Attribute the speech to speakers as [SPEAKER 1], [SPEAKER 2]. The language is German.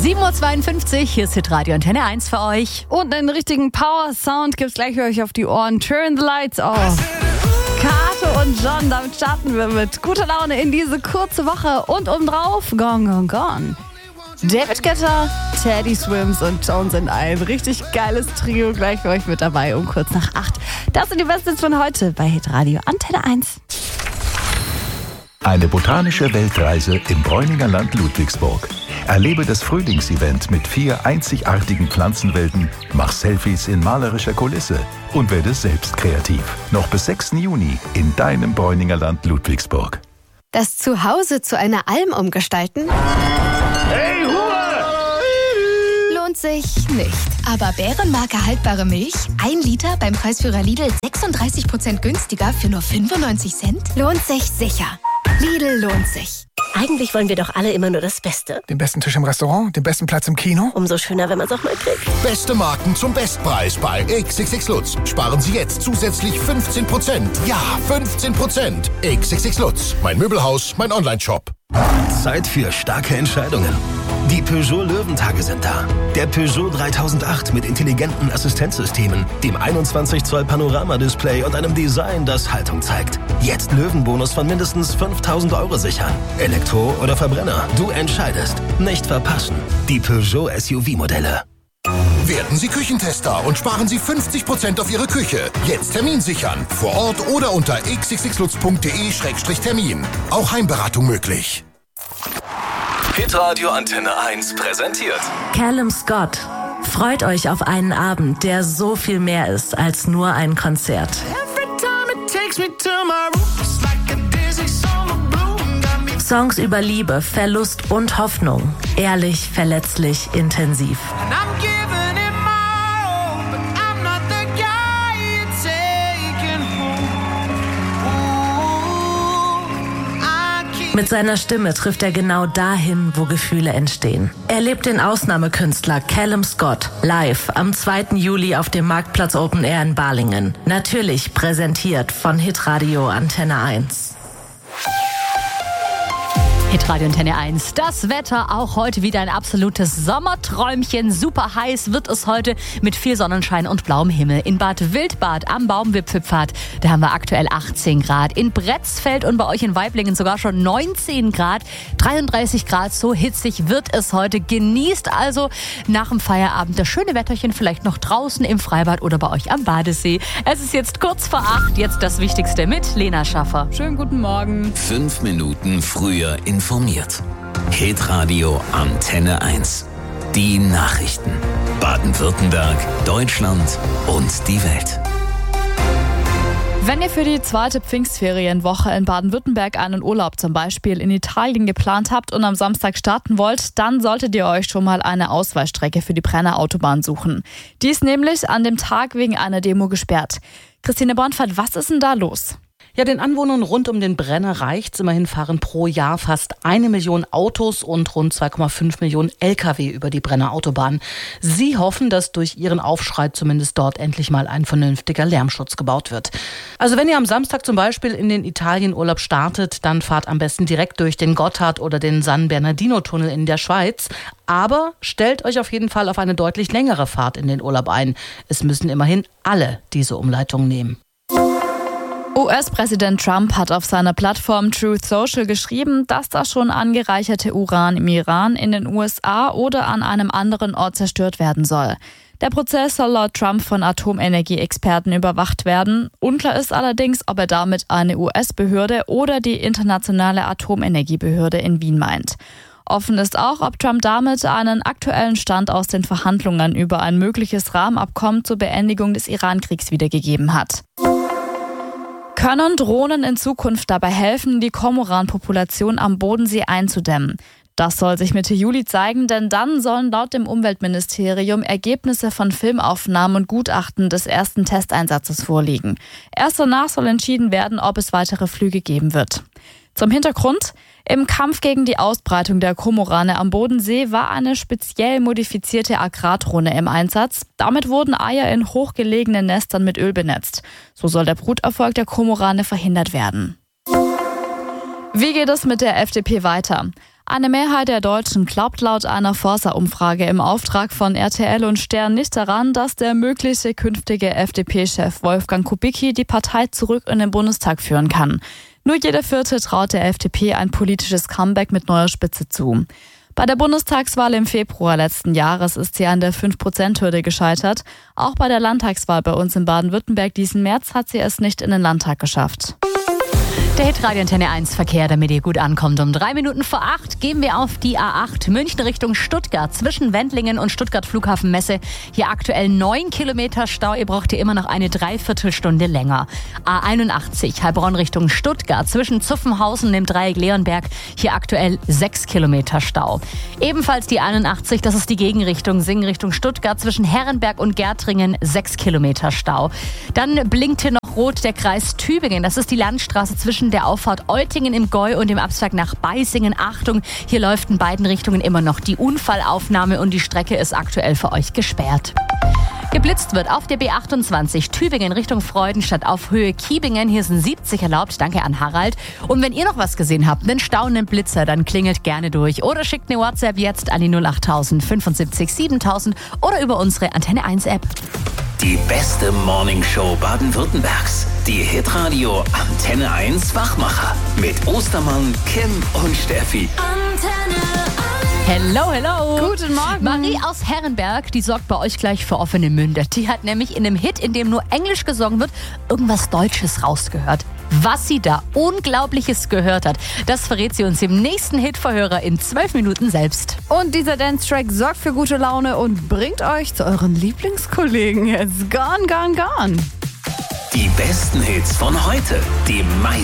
[SPEAKER 1] 7.52 Uhr, hier ist Hitradio Antenne 1 für euch.
[SPEAKER 2] Und einen richtigen Power-Sound gibt's gleich für euch auf die Ohren. Turn the lights off. Kato und John, damit starten wir mit guter Laune in diese kurze Woche. Und obendrauf, Gone, Gone, Gone. David Guetta, Teddy Swims und Jones sind ein richtig geiles Trio gleich für euch mit dabei um kurz nach 8. Das sind die Besten von heute bei Hitradio Antenne 1.
[SPEAKER 3] Eine botanische Weltreise im Bräuninger Land Ludwigsburg. Erlebe das Frühlingsevent mit 4 einzigartigen Pflanzenwelten, mach Selfies in malerischer Kulisse und werde selbst kreativ. Noch bis 6. Juni in deinem Bräuninger Land Ludwigsburg.
[SPEAKER 4] Das Zuhause zu einer Alm umgestalten?
[SPEAKER 5] Hey, Ruhe!
[SPEAKER 4] Lohnt sich nicht.
[SPEAKER 6] Aber Bärenmarke haltbare Milch, 1 Liter beim Preisführer Lidl 36% günstiger für nur 95 Cent?
[SPEAKER 4] Lohnt sich sicher. Lidl lohnt sich.
[SPEAKER 7] Eigentlich wollen wir doch alle immer nur das Beste.
[SPEAKER 8] Den besten Tisch im Restaurant, den besten Platz im Kino.
[SPEAKER 7] Umso schöner, wenn man es auch mal kriegt.
[SPEAKER 9] Beste Marken zum Bestpreis bei XXX Lutz. Sparen Sie jetzt zusätzlich 15%. Ja, 15%. XXX Lutz. Mein Möbelhaus, mein Onlineshop.
[SPEAKER 10] Zeit für starke Entscheidungen. Die Peugeot Löwentage sind da. Der Peugeot 3008 mit intelligenten Assistenzsystemen, dem 21 Zoll Panoramadisplay und einem Design, das Haltung zeigt. Jetzt Löwenbonus von mindestens 5.000 € sichern. Elektro oder Verbrenner, du entscheidest. Nicht verpassen. Die Peugeot SUV-Modelle.
[SPEAKER 9] Werden Sie Küchentester und sparen Sie 50% auf Ihre Küche. Jetzt Termin sichern. Vor Ort oder unter xxxlutz.de/termin. Auch Heimberatung möglich.
[SPEAKER 10] Hitradio Antenne 1 präsentiert
[SPEAKER 11] Callum Scott. Freut euch auf einen Abend, der so viel mehr ist als nur ein Konzert. Songs über Liebe, Verlust und Hoffnung. Ehrlich, verletzlich, intensiv. Mit seiner Stimme trifft er genau dahin, wo Gefühle entstehen. Erlebt den Ausnahmekünstler Callum Scott live am 2. Juli auf dem Marktplatz Open Air in Balingen. Natürlich präsentiert von Hitradio Antenne 1.
[SPEAKER 1] Hitradio Antenne 1. Das Wetter auch heute wieder ein absolutes Sommerträumchen. Super heiß wird es heute mit viel Sonnenschein und blauem Himmel. In Bad Wildbad am Baumwipfelpfad, da haben wir aktuell 18 Grad. In Bretzfeld und bei euch in Waiblingen sogar schon 19 Grad. 33 Grad, so hitzig wird es heute. Genießt also nach dem Feierabend das schöne Wetterchen vielleicht noch draußen im Freibad oder bei euch am Badesee. Es ist jetzt kurz vor 8. Jetzt das Wichtigste mit Lena Schaffer.
[SPEAKER 2] Schönen guten Morgen.
[SPEAKER 10] 5 Minuten früher informiert. Hitradio Antenne 1. Die Nachrichten. Baden-Württemberg, Deutschland und die Welt.
[SPEAKER 2] Wenn ihr für die zweite Pfingstferienwoche in Baden-Württemberg einen Urlaub zum Beispiel in Italien geplant habt und am Samstag starten wollt, dann solltet ihr euch schon mal eine Ausweichstrecke für die Brenner Autobahn suchen. Die ist nämlich an dem Tag wegen einer Demo gesperrt. Christine Bornfeld, was ist denn da los?
[SPEAKER 12] Ja, den Anwohnern rund um den Brenner reicht's. Immerhin fahren pro Jahr fast 1 Million Autos und rund 2,5 Millionen Lkw über die Brenner Autobahn. Sie hoffen, dass durch ihren Aufschrei zumindest dort endlich mal ein vernünftiger Lärmschutz gebaut wird. Also wenn ihr am Samstag zum Beispiel in den Italienurlaub startet, dann fahrt am besten direkt durch den Gotthard oder den San Bernardino-Tunnel in der Schweiz. Aber stellt euch auf jeden Fall auf eine deutlich längere Fahrt in den Urlaub ein. Es müssen immerhin alle diese Umleitung nehmen.
[SPEAKER 2] US-Präsident Trump hat auf seiner Plattform Truth Social geschrieben, dass das schon angereicherte Uran im Iran, in den USA oder an einem anderen Ort zerstört werden soll. Der Prozess soll laut Trump von Atomenergieexperten überwacht werden. Unklar ist allerdings, ob er damit eine US-Behörde oder die Internationale Atomenergiebehörde in Wien meint. Offen ist auch, ob Trump damit einen aktuellen Stand aus den Verhandlungen über ein mögliches Rahmenabkommen zur Beendigung des Iran-Kriegs wiedergegeben hat. Können Drohnen in Zukunft dabei helfen, die Kormoran-Population am Bodensee einzudämmen? Das soll sich Mitte Juli zeigen, denn dann sollen laut dem Umweltministerium Ergebnisse von Filmaufnahmen und Gutachten des ersten Testeinsatzes vorliegen. Erst danach soll entschieden werden, ob es weitere Flüge geben wird. Zum Hintergrund: Im Kampf gegen die Ausbreitung der Kormorane am Bodensee war eine speziell modifizierte Agrardrohne im Einsatz. Damit wurden Eier in hochgelegenen Nestern mit Öl benetzt. So soll der Bruterfolg der Kormorane verhindert werden. Wie geht es mit der FDP weiter? Eine Mehrheit der Deutschen glaubt laut einer Forsa-Umfrage im Auftrag von RTL und Stern nicht daran, dass der mögliche künftige FDP-Chef Wolfgang Kubicki die Partei zurück in den Bundestag führen kann. Nur jeder Vierte traut der FDP ein politisches Comeback mit neuer Spitze zu. Bei der Bundestagswahl im Februar letzten Jahres ist sie an der 5%-Hürde gescheitert. Auch bei der Landtagswahl bei uns in Baden-Württemberg diesen März hat sie es nicht in den Landtag geschafft.
[SPEAKER 1] Der Hitradio Antenne 1 Verkehr, damit ihr gut ankommt. Um 3 Minuten vor 8 gehen wir auf die A8 München Richtung Stuttgart zwischen Wendlingen und Stuttgart Flughafenmesse. Hier aktuell 9 Kilometer Stau. Ihr braucht hier immer noch eine Dreiviertelstunde länger. A81 Heilbronn Richtung Stuttgart zwischen Zuffenhausen und dem Dreieck Leonberg. Hier aktuell 6 Kilometer Stau. Ebenfalls die 81, das ist die Gegenrichtung Singen Richtung Stuttgart zwischen Herrenberg und Gärtringen 6 Kilometer Stau. Dann blinkt hier noch rot der Kreis Tübingen. Das ist die Landstraße zwischen der Auffahrt Eutingen im Gäu und dem Abzweig nach Beisingen. Achtung, hier läuft in beiden Richtungen immer noch die Unfallaufnahme und die Strecke ist aktuell für euch gesperrt. Geblitzt wird auf der B28 Tübingen Richtung Freudenstadt auf Höhe Kiebingen. Hier sind 70 erlaubt. Danke an Harald. Und wenn ihr noch was gesehen habt, einen staunenden Blitzer, dann klingelt gerne durch. Oder schickt eine WhatsApp jetzt an die 08000 75 7000 oder über unsere Antenne 1 App.
[SPEAKER 13] Die beste Morningshow Baden-Württembergs. Die Hitradio Antenne 1 Wachmacher. Mit Ostermann, Kim und Steffi.
[SPEAKER 1] Antenne 1. Hello, hello.
[SPEAKER 2] Guten Morgen.
[SPEAKER 1] Marie aus Herrenberg, die sorgt bei euch gleich für offene Münder. Die hat nämlich in einem Hit, in dem nur Englisch gesungen wird, irgendwas Deutsches rausgehört. Was sie da Unglaubliches gehört hat, das verrät sie uns im nächsten Hitverhörer in 12 Minuten selbst.
[SPEAKER 2] Und dieser Dance-Track sorgt für gute Laune und bringt euch zu euren Lieblingskollegen. It's gone, gone, gone.
[SPEAKER 13] Die besten Hits von heute, die meisten